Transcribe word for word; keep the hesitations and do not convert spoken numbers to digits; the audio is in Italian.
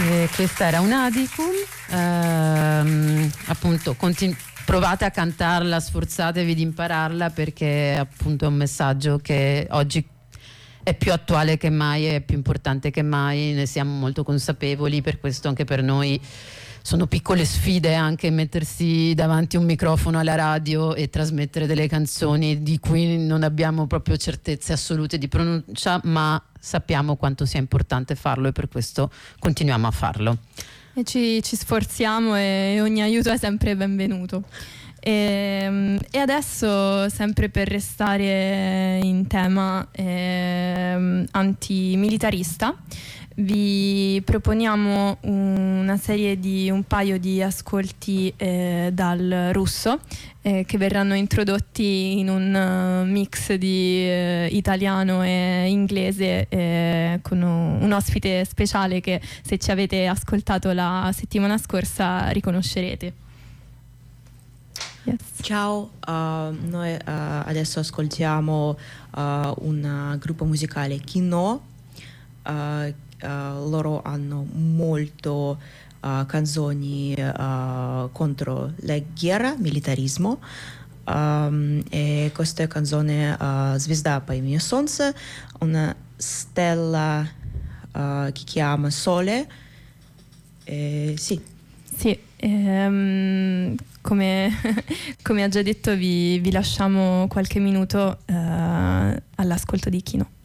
E questa era un Adicum, ehm, appunto continu- provate a cantarla, sforzatevi di impararla, perché appunto è un messaggio che oggi è più attuale che mai, è più importante che mai, ne siamo molto consapevoli. Per questo anche per noi sono piccole sfide anche mettersi davanti un microfono alla radio e trasmettere delle canzoni di cui non abbiamo proprio certezze assolute di pronuncia, ma sappiamo quanto sia importante farlo e per questo continuiamo a farlo. E ci, ci sforziamo e ogni aiuto è sempre benvenuto. E, e adesso, sempre per restare in tema eh, antimilitarista, vi proponiamo una serie di un paio di ascolti eh, dal russo eh, che verranno introdotti in un uh, mix di eh, italiano e inglese eh, con un, un ospite speciale che, se ci avete ascoltato la settimana scorsa, riconoscerete. Yes. Ciao, uh, noi uh, adesso ascoltiamo uh, un gruppo musicale Kino. Uh, Uh, loro hanno molto uh, canzoni uh, contro la guerra, militarismo. Um, e questa canzone uh, Звезда по имени Солнце, una stella uh, che chiama Sole. Eh, sì. Sì, ehm, come, come ha già detto, vi, vi lasciamo qualche minuto uh, all'ascolto di Kino.